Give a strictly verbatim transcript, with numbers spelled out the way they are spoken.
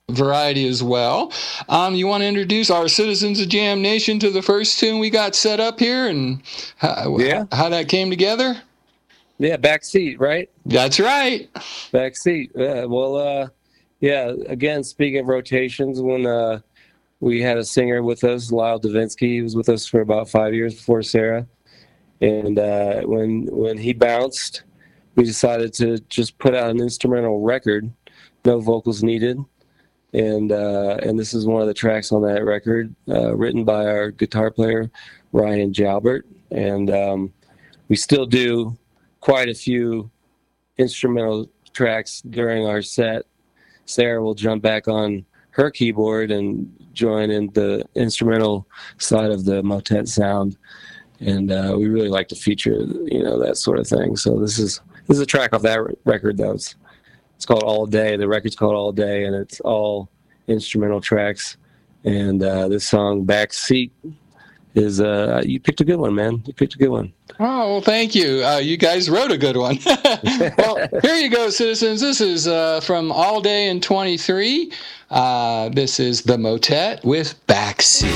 variety as well. Um, you want to introduce our citizens of Jam Nation to the first tune we got set up here and how, Yeah. how that came together? Yeah, backseat, right? That's right. Backseat. Yeah, well, uh, yeah, again, speaking of rotations, when uh, we had a singer with us, Lyle Davinsky, he was with us for about five years before Sarah. And uh, when when he bounced, we decided to just put out an instrumental record, no vocals needed. And uh, and this is one of the tracks on that record, uh, written by our guitar player, Ryan Jalbert. And um, we still do quite a few instrumental tracks during our set. Sarah will jump back on her keyboard and join in the instrumental side of the motet sound. And uh, we really like to feature, you know, that sort of thing. So this is this is a track off that record, though. It's, it's called All Day. The record's called All Day, and it's all instrumental tracks. And uh, this song, Backseat, is, uh, you picked a good one, man. You picked a good one. Oh, well, thank you. Uh, you guys wrote a good one. Well, here you go, citizens. This is uh, from All Day in twenty-three. Uh, this is The Motet with Backseat.